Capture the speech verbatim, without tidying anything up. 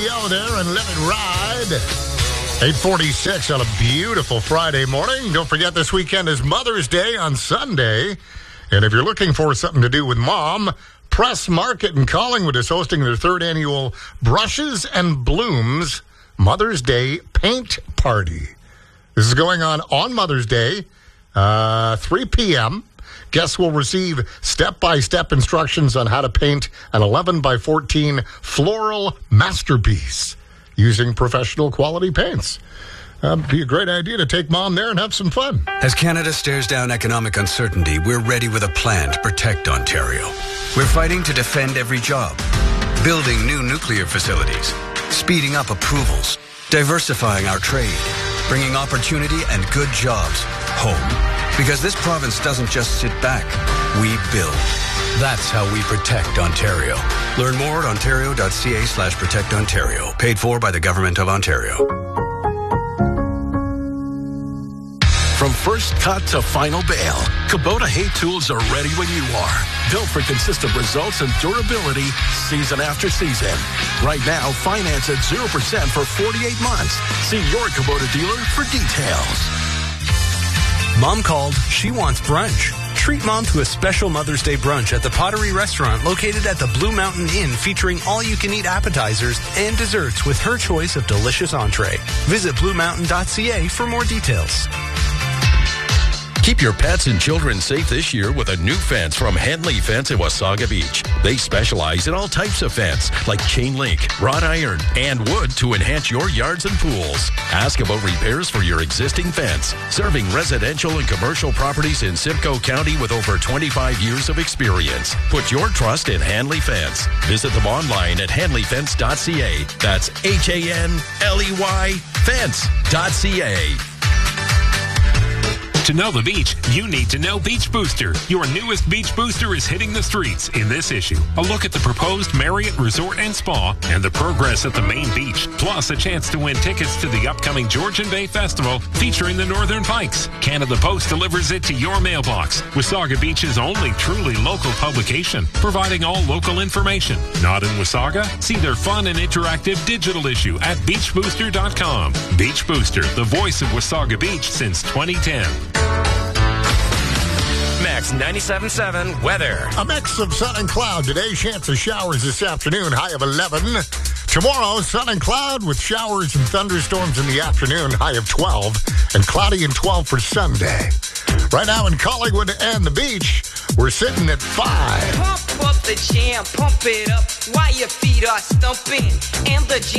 Go there and let it ride. eight forty-six on a beautiful Friday morning. Don't forget this weekend is Mother's Day on Sunday. And if you're looking for something to do with Mom, Press Market in Collingwood is hosting their third annual Brushes and Blooms Mother's Day Paint Party. This is going on on Mother's Day, uh, three p.m. Guests will receive step-by-step instructions on how to paint an eleven by fourteen floral masterpiece using professional quality paints. Uh, be a great idea to take Mom there and have some fun. As Canada stares down economic uncertainty, we're ready with a plan to protect Ontario. We're fighting to defend every job, building new nuclear facilities, speeding up approvals, diversifying our trade, bringing opportunity and good jobs home. Because this province doesn't just sit back, we build. That's how we protect Ontario. Learn more at ontario.ca slash protect Ontario. Paid for by the Government of Ontario. From first cut to final bale, Kubota hay tools are ready when you are. Built for consistent results and durability season after season. Right now, finance at zero percent for forty-eight months. See your Kubota dealer for details. Mom called. She wants brunch. Treat Mom to a special Mother's Day brunch at the Pottery Restaurant located at the Blue Mountain Inn, featuring all-you-can-eat appetizers and desserts with her choice of delicious entree. Visit blue mountain dot c a for more details. Keep your pets and children safe this year with a new fence from Henley Fence in Wasaga Beach. They specialize in all types of fence, like chain link, wrought iron, and wood to enhance your yards and pools. Ask about repairs for your existing fence. Serving residential and commercial properties in Simcoe County with over twenty-five years of experience. Put your trust in Henley Fence. Visit them online at henley fence dot c a. That's H A N L E Y fence dot c a. To know the beach, you need to know Beach Booster. Your newest Beach Booster is hitting the streets in this issue. A look at the proposed Marriott Resort and Spa and the progress at the main beach, plus a chance to win tickets to the upcoming Georgian Bay Festival featuring the Northern Pikes. Canada Post delivers it to your mailbox. Wasaga Beach's only truly local publication, providing all local information. Not in Wasaga? See their fun and interactive digital issue at beach booster dot com. Beach Booster, the voice of Wasaga Beach since twenty ten. Max ninety-seven point seven weather. A mix of sun and cloud today. Chance of showers this afternoon. High of eleven. Tomorrow, sun and cloud with showers and thunderstorms in the afternoon. High of twelve. And cloudy and twelve for Sunday. Right now in Collingwood and the beach, we're sitting at five. Pump up the jam, pump it up while your feet are stumping. And the jam